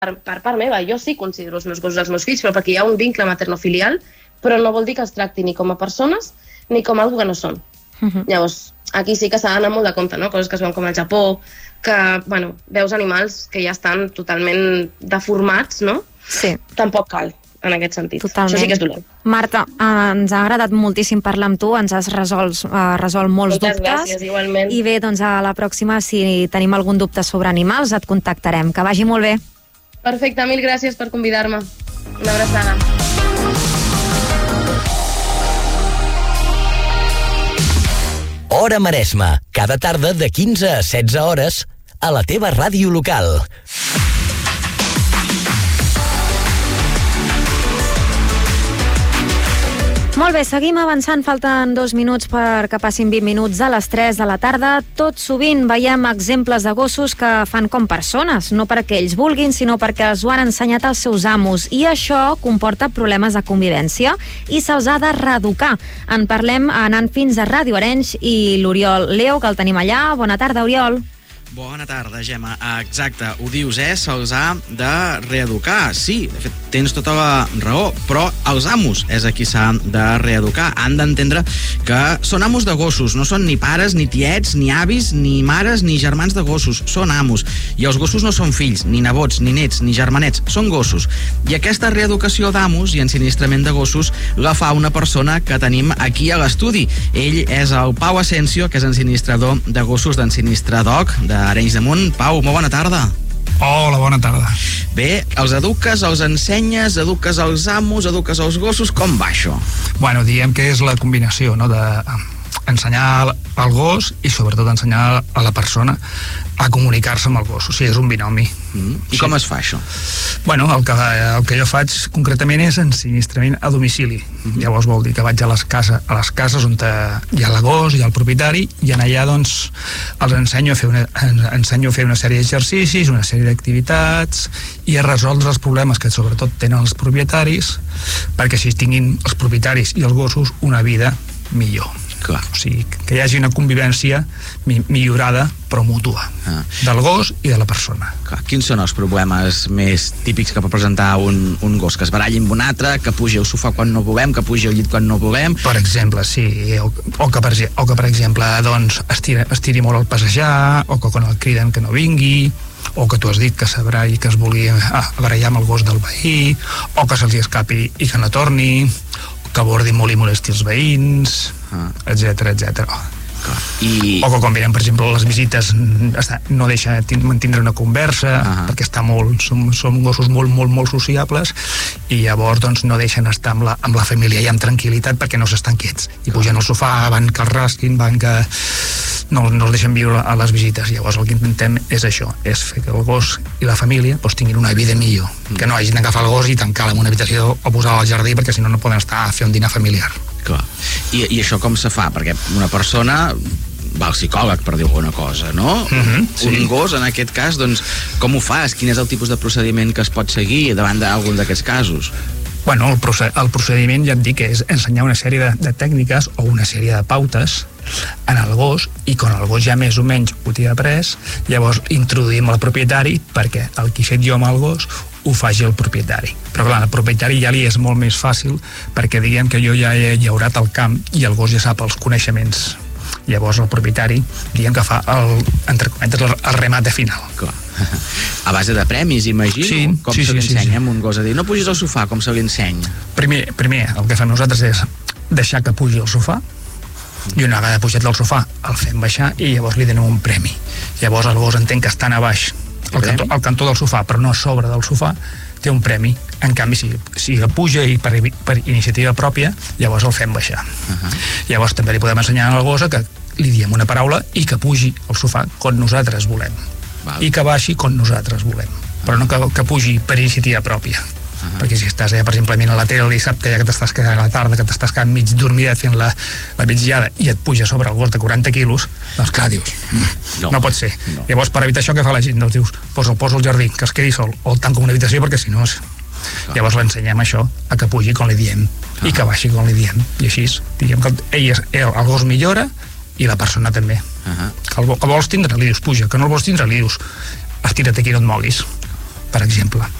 per part meva, jo sí considero els meus gossos els meus fills, però perquè hi ha un vincle maternofilial, però no vol dir que els tracti ni com a persones ni com a algo que no són. Llavors, aquí sí que s'ha d'anar molt de compte, no? Coses que es veuen com al Japó, que, bueno, veus animals que ja estan totalment deformats, no? Sí. Tampoc cal, en aquest sentit. Totalment. Això sí que és dolent. Marta, ens ha agradat moltíssim parlar amb tu, ens has resolt molts Moltes dubtes. gràcies, igualment. I bé, doncs a la pròxima, si tenim algun dubte sobre animals, et contactarem. Que vagi molt bé. Perfecte, mil gràcies per convidar-me. Una abraçada. Hora Maresme, cada tarda de 15 a 16 hores a la teva ràdio local. Molt bé, seguim avançant, falten 2 minuts perquè passin 20 minuts a les 3 de la tarda. Tot sovint veiem exemples de gossos que fan com persones, no perquè ells vulguin, sinó perquè els ho han ensenyat els seus amos, i això comporta problemes de convivència i se'ls ha de reeducar. En parlem anant fins a Ràdio Arenys i l'Oriol Leo, que el tenim allà. Bona tarda, Oriol. Bona tarda, Gemma. Exacte, ho dius, se'ls ha de reeducar. Sí, de fet, tens tota la raó, però els amos és a qui s'ha de reeducar. Han d'entendre que són amos de gossos, no són ni pares, ni tiets, ni avis, ni mares, ni germans de gossos. Són amos. I els gossos no són fills, ni nebots, ni nets, ni germanets. Són gossos. I aquesta reeducació d'amos i ensinistrament de gossos la fa una persona que tenim aquí a l'estudi. Ell és el Pau Asensio, que és ensinistrador de gossos d'Ensinistradoc, d'Arenys de Munt. Pau, molt bona tarda. Hola, bona tarda. Bé, els eduques, els ensenyes, eduques els amos, eduques els gossos, com va això? Bueno, diem que és la combinació, no?, de ensenyar al gos i sobretot ensenyar a la persona a comunicar-se amb el gos, o sigui, és un binomi. I com es fa això? Bueno, el que jo faig concretament és ensinistrament a domicili. Llavors vol dir que vaig a les cases on hi ha el gos, hi ha el propietari, i en allà doncs els ensenyo a fer una sèrie d'exercicis, una sèrie d'activitats i a resoldre els problemes que sobretot tenen els propietaris, perquè així tinguin els propietaris i els gossos una vida millor. Clar. O sigui, que hi hagi una convivència millorada però mútua, del gos i de la persona. Clar. Quins són els problemes més típics que pot presentar un gos? Que es baralli amb un altre, que pugi al sofà quan no volem, que pugi al llit quan no volem? Per exemple, sí, o que per exemple doncs, estiri molt al passejar, o que quan el criden que no vingui, o que tu has dit que s'abraï, que es vulgui barallar amb el gos del veí, o que se'ls escapi i que no torni, que abordi molt i molesti els veïns, etc. O que quan venen, per exemple, les visites no deixa mantindre una conversa, perquè som gossos molt sociables, i llavors doncs, no deixen estar amb la família i amb tranquil·litat perquè no s'estan quiets, i pugen al sofà, van que els rasquin, van que no els deixen viure a les visites. Llavors el que intentem és això, és fer que el gos i la família tinguin una vida millor, que no hagin d'agafar el gos i tancar-lo en una habitació o posar-lo al jardí, perquè si no poden estar a fer un dinar familiar. Clar. I això com se fa? Perquè una persona va al psicòleg, per dir alguna cosa, no? Sí. Un gos, en aquest cas, doncs, com ho fas? Quin és el tipus de procediment que es pot seguir davant d'algun d'aquests casos? Bueno, el procediment, ja et dic, és ensenyar una sèrie de tècniques o una sèrie de pautes en el gos, i quan el gos ja més o menys ho té après, llavors introduïm el propietari perquè el que he fet jo amb el gos ho faci el propietari. Però clar, al propietari ja li és molt més fàcil perquè diguem que jo ja he llaurat el camp i el gos ja sap els coneixements. Llavors el propietari, diguem que fa entre cometes, el remate final. Clar. A base de premis, imagino? Sí, com se li ensenya amb un gos a dir no pugis al sofà, com se li ensenya? Primer, el que fem nosaltres és deixar que pugi al sofà, i una vegada pujat del sofà el fem baixar i llavors li donem un premi. Llavors el gos entén que estan a baix al cantó del sofà, però no a sobre del sofà, té un premi. En canvi, si puja i per iniciativa pròpia, llavors el fem baixar. Llavors també li podem ensenyar al gos que li diem una paraula i que pugi al sofà quan nosaltres volem. I que baixi quan nosaltres volem, però no que pugi per iniciativa pròpia. Perquè si estàs allà, per exemple, mirant la tele i sap que ja que t'estàs quedant a la tarda, que t'estàs quedant mig dormidat fent la migdiada i et puja sobre el gos de 40 quilos, doncs clar, dius, no pot ser. Llavors, per evitar això, què fa la gent? Doncs dius, el poso al jardí, que es quedi sol, o el tanco en una habitació, perquè si no... Llavors l'ensenyem això, a que pugi quan li diem, i que baixi quan li diem. I així, diguem que el gos millora i la persona també. Que el vols tindre, li dius, puja, que no el vols tindre, li dius, estira't aquí, no et moguis. per exemple.